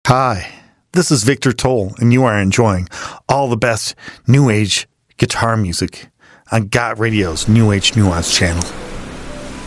Hi, this is Victor Toll, and you are enjoying all the best New Age guitar music on Got Radio's New Age Nuance channel.